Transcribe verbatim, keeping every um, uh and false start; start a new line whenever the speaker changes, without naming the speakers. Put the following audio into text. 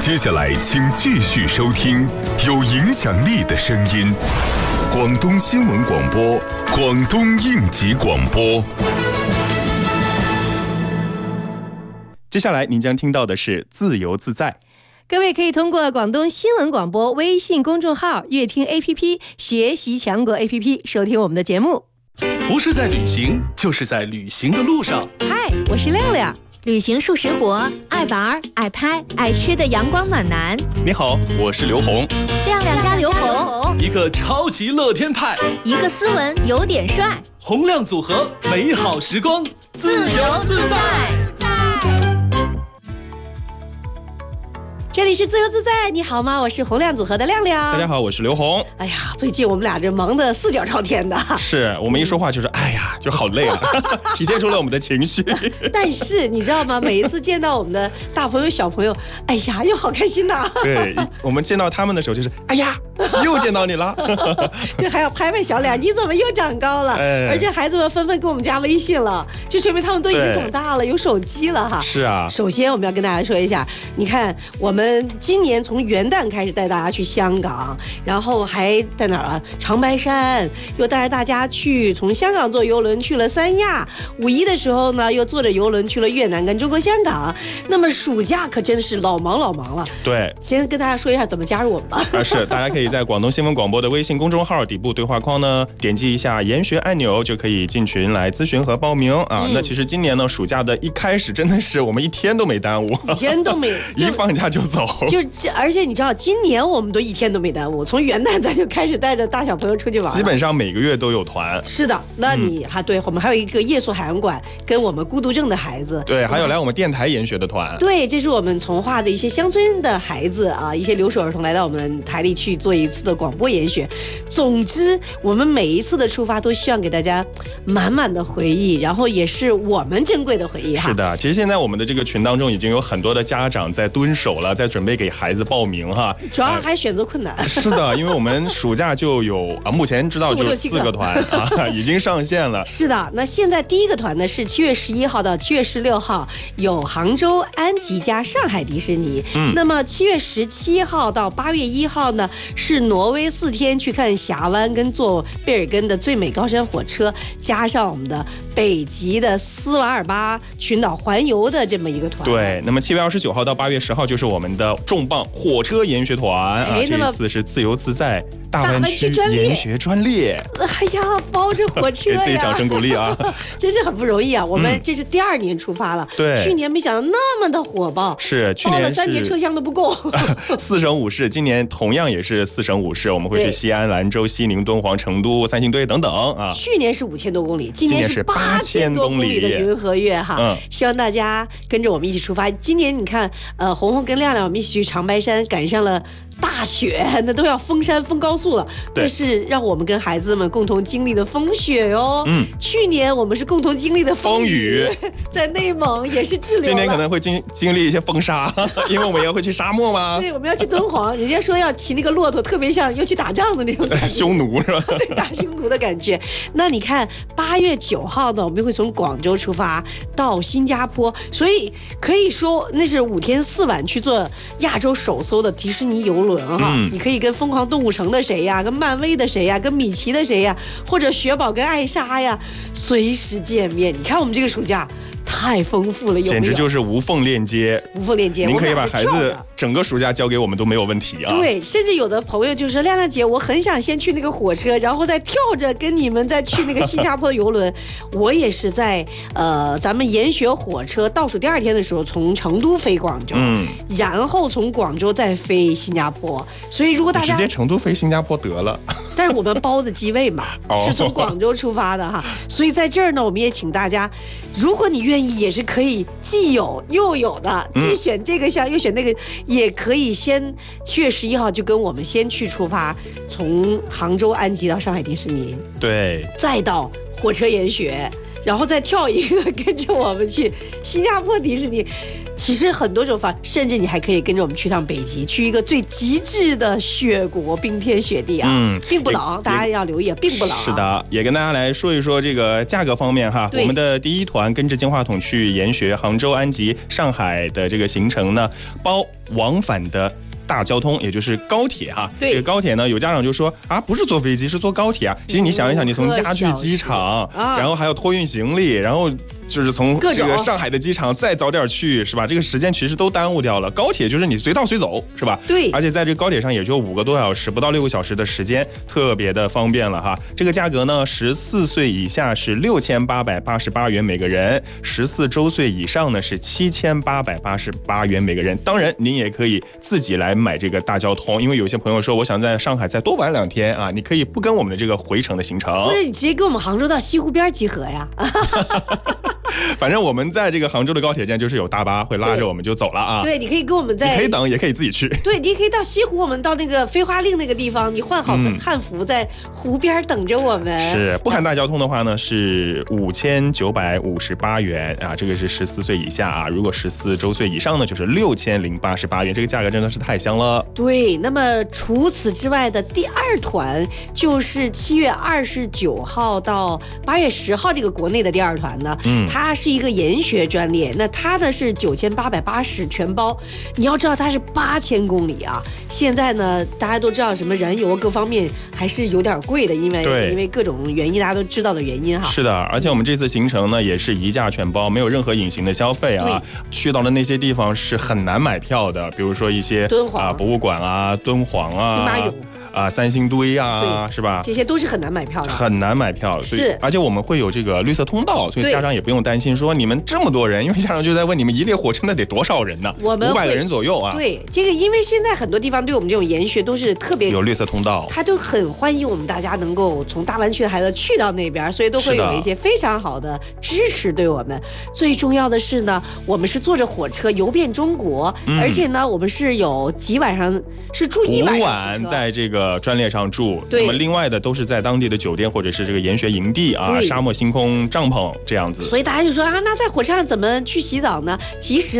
接下来请继续收听有影响力的声音——广东新闻广播、广东应急广播。
接下来您将听到的是自由自在。
各位可以通过广东新闻广播微信公众号、乐听 A P P、学习强国 A P P 收听我们的节目。
不是在旅行，就是在旅行的路上。
嗨，我是亮亮，
旅行数十国，爱玩、爱拍、爱吃的阳光暖男。
你好，我是刘红。
亮亮加刘红，
一个超级乐天派，
一个斯文有点帅，
洪亮组合，美好时光，自由自在。
这里是自由自在，你好吗？我是洪亮组合的亮亮。
大家好，我是刘红。
哎呀，最近我们俩这忙得四脚朝天的。
是我们一说话就是哎呀，就好累啊，体现出了我们的情绪。
但是你知道吗？每一次见到我们的大朋友小朋友，哎呀，又好开心呐。
对，我们见到他们的时候就是哎呀，又见到你了。
对，还要拍拍小脸，你怎么又长高了？哎、而且孩子们纷纷给我们加微信了，就说明他们都已经长大了，有手机了哈。
是啊。
首先我们要跟大家说一下，你看我们今年从元旦开始带大家去香港，然后还在哪儿啊？长白山，又带着大家去从香港坐邮轮去了三亚。五一的时候呢，又坐着邮轮去了越南跟中国香港。那么暑假可真是老忙老忙了。
对，
先跟大家说一下怎么加入我们吧。
啊，是，大家可以在广东新闻广播的微信公众号底部对话框呢，点击一下研学按钮，就可以进群来咨询和报名啊。嗯、那其实今年呢，暑假的一开始真的是我们一天都没耽误，
一天都没，
一放假就走。
就而且你知道，今年我们都一天都没耽误，从元旦咱就开始带着大小朋友出去玩，
基本上每个月都有团。
是的，那你还、嗯、对，我们还有一个夜宿海洋馆，跟我们孤独症的孩子，
对，还有来我们电台研学的团。
对，这是我们从化的一些乡村的孩子啊，一些留守儿童来到我们台里去做一次的广播研学。总之，我们每一次的出发都希望给大家满满的回忆，然后也是我们珍贵的回忆哈。
是的，其实现在我们的这个群当中已经有很多的家长在蹲守了，在准备给孩子报名哈。
主要还选择困难。
呃、是的，因为我们暑假就有啊，目前知道就四个团啊，已经上线了。
是的，那现在第一个团呢是七月十一号到七月十六号，有杭州安吉加上海迪士尼。嗯，那么七月十七号到八月一号呢是挪威四天去看峡湾跟坐贝尔根的最美高山火车，加上我们的北极的斯瓦尔巴群岛环游的这么一个团。
对，那么七月二十九号到八月十号就是我们的重磅火车研学团啊，这一次是自由自在大湾区研学专列。
哎呀，包着火车呀，
给自己掌声鼓励啊！
真是很不容易啊！我们这是第二年出发了，
对、嗯，
去年没想到那么的火爆，
是去年
包了三节车厢都不够。
四省五市，今年同样也是四省五市，我们会去西安、兰州、西宁、敦煌、成都、三星堆等等啊。
去年是五千多公里，今年是八千多公里的云和月哈。嗯，希望大家跟着我们一起出发。今年你看，呃，红红跟亮亮我们一起去长白山，赶上了大雪，那都要封山封高速了。这是让我们跟孩子们共同经历的风雪哟。嗯，去年我们是共同经历的风雨，风雨在内蒙也是滞留了。
今年可能会经经历一些风沙，因为我们也会去沙漠嘛。
对，我们要去敦煌，人家说要骑那个骆驼，特别像要去打仗的那种感觉，
匈奴是吧？
对，打匈奴的感觉。那你看，八月九号呢，我们会从广州出发到新加坡，所以可以说那是五天四晚去做亚洲首艘的迪士尼游轮哈。嗯，你可以跟疯狂动物城的谁呀，跟漫威的谁呀，跟米奇的谁呀，或者雪宝跟艾莎呀，随时见面。你看我们这个暑假太丰富了，有没有？
简直就是无缝链接，
无缝链接。
您可以把孩子整个暑假交给我们都没有问题啊。
对，甚至有的朋友就说：“亮亮姐，我很想先去那个火车，然后再跳着跟你们再去那个新加坡的游轮。”我也是在呃咱们研学火车倒数第二天的时候，从成都飞广州，嗯，然后从广州再飞新加坡。所以如果大家
直接成都飞新加坡得了，
但是我们包的机位嘛，是从广州出发的哈。所以在这儿呢，我们也请大家，如果你愿意。也是可以既有又有的，既选这个项又选那个，也可以先七月十一号就跟我们先去出发，从杭州安吉到上海迪士尼，
对，
再到火车研学，然后再跳一个跟着我们去新加坡迪士尼。其实很多种方，甚至你还可以跟着我们去趟北极，去一个最极致的雪国，冰天雪地啊，嗯，并不冷，大家要留意，并不冷、啊。
是的，也跟大家来说一说这个价格方面哈。我们的第一团跟着金话筒去研学杭州、安吉、上海的这个行程呢，包往返的大交通，也就是高铁哈。
对，
这个高铁呢，有家长就说啊，不是坐飞机，是坐高铁啊。其实你想一想，你从家去机场，啊、然后还要托运行李，然后就是从这个上海的机场再早点去，是吧？这个时间其实都耽误掉了。高铁就是你随到随走，是吧？
对。
而且在这个高铁上也就五个多小时，不到六个小时的时间，特别的方便了哈。这个价格呢，十四岁以下是六千八百八十八元每个人，十四周岁以上呢是七千八百八十八元每个人。当然，您也可以自己来买这个大交通，因为有些朋友说我想在上海再多玩两天啊，你可以不跟我们的这个回程的行程，
或者你直接跟我们杭州到西湖边集合呀。
反正我们在这个杭州的高铁站就是有大巴会拉着我们就走了啊。
对，你可以跟我们在，
你可以等，也可以自己去。
对，你也可以到西湖，我们到那个飞花令那个地方，你换好汉服，在湖边等着我们。
是不含大交通的话呢，是五千九百五十八元啊，这个是十四岁以下啊。如果十四周岁以上呢，就是六千零八十八元，这个价格真的是太香了。
对，那么除此之外的第二团就是七月二十九号到八月十号这个国内的第二团呢，嗯，它是一个研学专列，那它呢是九千八百八十全包。你要知道它是八千公里啊，现在呢大家都知道什么燃油各方面还是有点贵的，因为因为各种原因大家都知道的原因哈。
是的，而且我们这次行程呢也是一价全包，没有任何隐形的消费啊。去到的那些地方是很难买票的，比如说一些
敦煌
啊博物馆啊、敦煌啊、
兵马俑
啊、三星堆啊，是吧？
这些都是很难买票的，
很难买票。
是，
而且我们会有这个绿色通道，所以家长也不用担心说你们这么多人，因为家长就在问你们一列火车那得多少人呢？
我们
五百个人左右啊。
对，这个因为现在很多地方对我们这种研学都是特别
有绿色通道，
他都很欢迎我们大家能够从大湾区的孩子去到那边，所以都会有一些非常好的支持对我们。最重要的是呢，我们是坐着火车游遍中国，嗯、而且呢，我们是有几晚上是住一晚上，
五晚在这个专列上住。
对，
那么另外的都是在当地的酒店或者是这个研学营地啊、沙漠星空帐篷这样子。
所以大家就说啊，那在火车上怎么去洗澡呢？其实